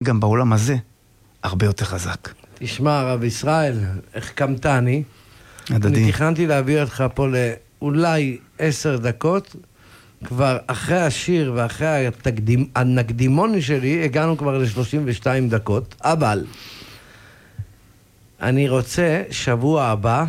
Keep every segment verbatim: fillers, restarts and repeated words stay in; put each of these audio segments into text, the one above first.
גם בעולם הזה הרבה יותר חזק. תשמע, רב ישראל, איך קמתני? הדדי. אני תכננתי להביא אותך פה לאולי עשר דקות, כבר אחרי השיר ואחרי התקדימ, הנקדימון שלי, הגענו כבר ל-שלושים ושתיים דקות, אבל אני רוצה שבוע הבא,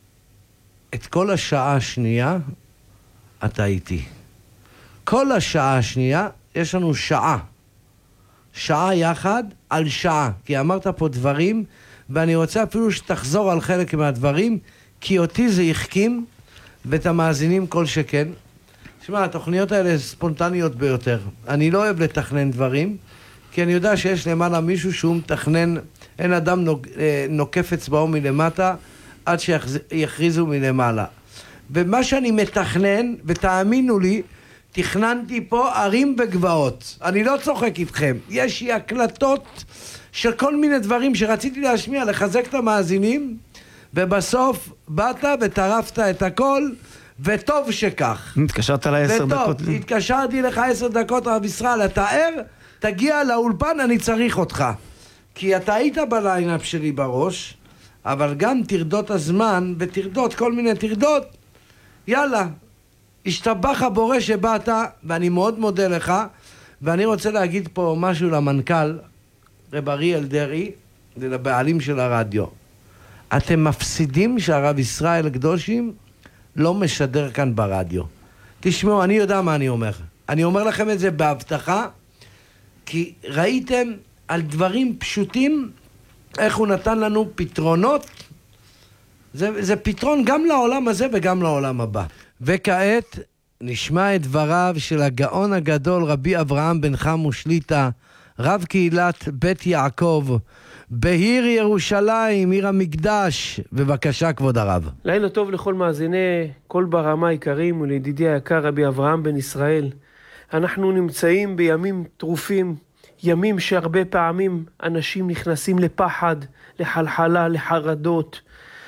את כל השעה השנייה, אתה איתי. כל השעה השנייה, יש לנו שעה. שעה יחד על שעה. כי אמרת פה דברים, ואני רוצה אפילו שתחזור על חלק מהדברים, כי אותי זה יחכים, ואת המאזינים כל שכן. תשמע, התוכניות האלה ספונטניות ביותר. אני לא אוהב לתכנן דברים, כי אני יודע שיש למעלה מישהו שהוא מתכנן, אין אדם נוק, נוקף אצבעו מלמטה, עד שיכריזו מלמעלה. ומה שאני מתכנן, ותאמינו לי, תכננתי פה ערים וגבעות. אני לא צוחק איתכם. יש לי הקלטות של כל מיני דברים שרציתי להשמיע, לחזק את המאזינים, ובסוף באת וטרפת את הכל, וטוב שכך. התקשרת לעשר דקות. וטוב, התקשרתי לך עשר דקות, רב ישראל, אתה ער, תגיע לאולפן, אני צריך אותך. כי אתה היית בליינאפ שלי בראש, אבל גם תרדות הזמן, ותרדות, כל מיני תרדות, יאללה, השתבח הבורא שבאת, ואני מאוד מודה לך, ואני רוצה להגיד פה משהו למנכ"ל, רב אריאל דרעי, ולבעלים של הרדיו. אתם מפסידים שהרב ישראל קדושים לא משדר כאן ברדיו. תשמעו, אני יודע מה אני אומר. אני אומר לכם את זה בהבטחה, כי ראיתם על דברים פשוטים, איך הוא נתן לנו פתרונות. זה, זה פתרון גם לעולם הזה וגם לעולם הבא. וכעת נשמע את דבריו של הגאון הגדול רבי אברהם בן חמו שליטה, רב קהילת בית יעקב, בעיר ירושלים, עיר המקדש. בבקשה כבוד הרב. לילה טוב לכל מאזיני כל ברמה היקרים ולידידי היקר רבי אברהם בן ישראל. אנחנו נמצאים בימים טרופים, ימים שהרבה פעמים אנשים נכנסים לפחד, לחלחלה, לחרדות.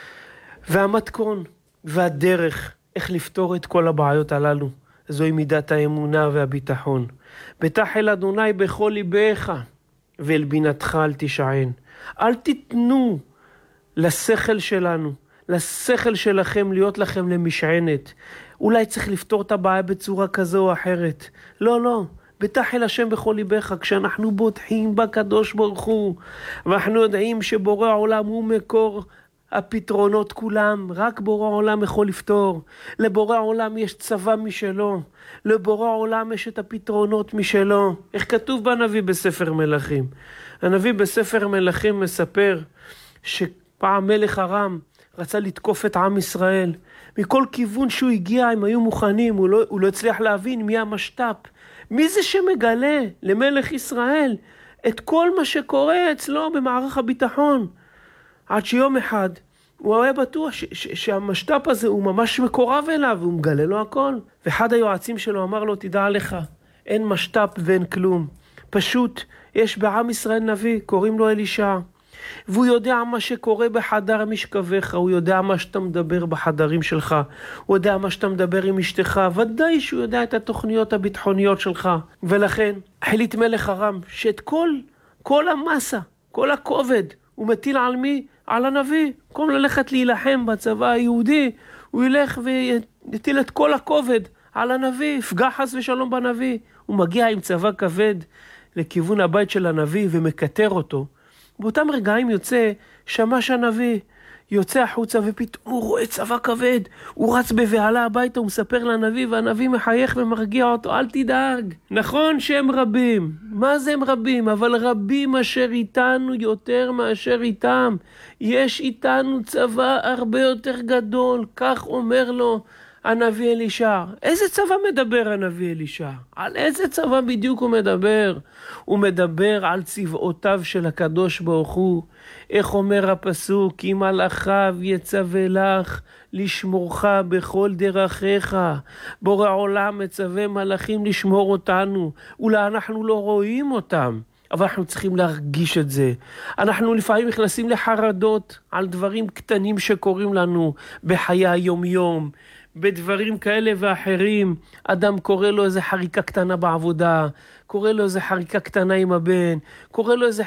והמתכון והדרך איך לפתור את כל הבעיות הללו, זוהי מידת האמונה והביטחון. בטח אל אדוני בכל ליבך, ואל בינתך אל תשען. אל תיתנו לשכל שלנו, לשכל שלכם להיות לכם למשענת. אולי צריך לפתור את הבעיה בצורה כזו או אחרת. לא, לא. בטח אל השם בכל ליבך, כשאנחנו בוטחים בקדוש ברוך הוא, ואנחנו יודעים שבורא העולם הוא מקור הפתרונות כולם, רק בורא העולם יכול לפתור. לבורא העולם יש צבא משלו, לבורא העולם יש את הפתרונות משלו. איך כתוב בנביא בספר מלכים? הנביא בספר מלכים מספר שפעם מלך ארם רצה לתקוף את עם ישראל. מכל כיוון שהוא הגיע הם היו מוכנים, הוא לא, הוא לא הצליח להבין מי המשת"פ. מי זה שמגלה למלך ישראל את כל מה שקורה אצלו במערך הביטחון? עד שיום אחד הוא היה בטוח ש- ש- שהמשת"פ הזה הוא ממש מקורב אליו, והוא מגלה לו הכל. ואחד היועצים שלו אמר לו, תדע לך, אין משת"פ ואין כלום. פשוט יש בעם ישראל נביא, קוראים לו אלישע. והוא יודע מה שקורה בחדר משכבך, הוא יודע מה שאתה מדבר בחדרים שלך, הוא יודע מה שאתה מדבר עם אשתך, ודאי שהוא יודע את התוכניות הביטחוניות שלך. ולכן החליט מלך ארם שאת כל, כל המסה, כל הכובד, הוא מטיל על מי? על הנביא. במקום ללכת להילחם בצבא היהודי, הוא ילך ויטיל את כל הכובד על הנביא, יפגע חס ושלום בנביא. הוא מגיע עם צבא כבד לכיוון הבית של הנביא ומקטר אותו. באותם רגעים יוצא שמש הנביא, יוצא החוצה ופתאום הוא רואה צבא כבד, הוא רץ בבהלה הביתה, הוא מספר לנביא, והנביא מחייך ומרגיע אותו, אל תדאג. נכון שהם רבים, מה זה הם רבים? אבל רבים אשר איתנו יותר מאשר איתם. יש איתנו צבא הרבה יותר גדול, כך אומר לו הנביא אלישע. איזה צבא מדבר הנביא אלישע? על איזה צבא בדיוק הוא מדבר? הוא מדבר על צבאותיו של הקדוש ברוך הוא. איך אומר הפסוק? כי מלאכיו יצווה לך לשמורך בכל דרכיך. בורא עולם מצווה מלאכים לשמור אותנו. אולי אנחנו לא רואים אותם, אבל אנחנו צריכים להרגיש את זה. אנחנו לפעמים נכנסים לחרדות על דברים קטנים שקורים לנו בחיי היום-יום. בדברים כאלה ואחרים, אדם קורא לו איזה חריקה קטנה בעבודה, קורא לו איזה חריקה קטנה עם הבן, קורא לו איזה